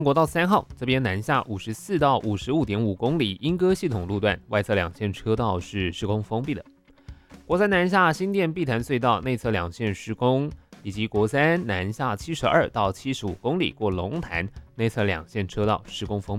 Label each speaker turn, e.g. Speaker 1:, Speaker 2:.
Speaker 1: 国道3号这边南下54到55.5公里，莺歌系统路段外侧2线车道是施工封闭的。国三南下新店碧潭隧道内侧2线施工，以及国三南下72到75公里过龙潭内侧2线车道施工封闭。